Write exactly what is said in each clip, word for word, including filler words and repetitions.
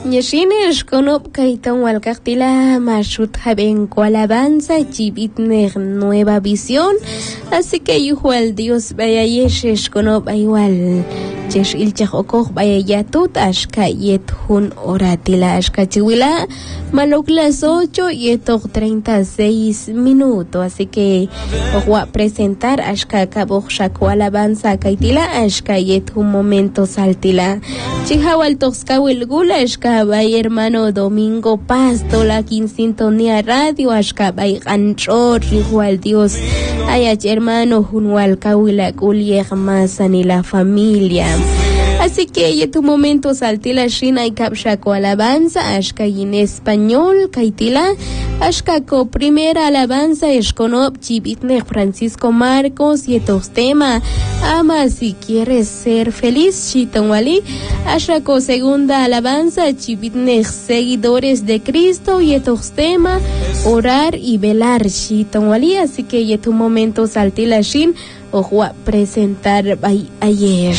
Yeshines konop kaitan walkaktila mashut jabenko alabanza chibitner nueva visión. Así que igual Dios vaya yeshes konop igual. Chesh ilchach okoj vaya yatut ashka yet hun oratila ashka chiwila malok las ocho y etok treinta y seis minutos. Así que voy a presentar ashka kabok shako alabanza kaitila ashka yet un momento saltila. Chihawal toxkawil gula ashka bay hermano Domingo Pasto la quinsintonía radio ashka bay anchor igual Dios ayach hermano junwal kawila gulier masan y la familia. Así que ya tu momento saltila shina y kapshako alabanza ashka en español kaitila ashka ko primera alabanza esconop chibitne Francisco Marcos y estos tema ama si quieres ser feliz chitonwali ashka ko segunda alabanza chibitne seguidores de Cristo y estos tema orar y velar chitonwali. Así que ya tu momento saltila shin o a presentar bay ayer.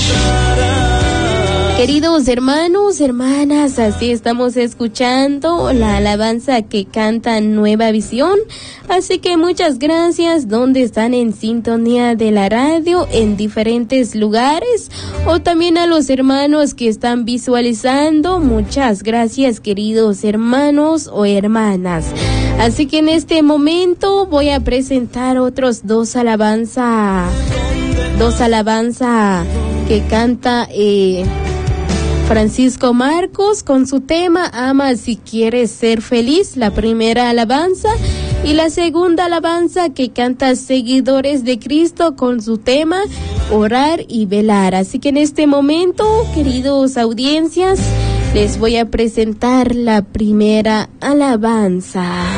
Queridos hermanos, hermanas, así estamos escuchando la alabanza que canta Nueva Visión. Así que muchas gracias donde están en sintonía de la radio en diferentes lugares o también a los hermanos que están visualizando. Muchas gracias, queridos hermanos o hermanas. Así que en este momento voy a presentar otros dos alabanza, dos alabanza que canta eh, Francisco Marcos con su tema Ama si quieres ser feliz, la primera alabanza, y la segunda alabanza que canta Seguidores de Cristo con su tema Orar y Velar. Así que en este momento, queridos audiencias, les voy a presentar la primera alabanza.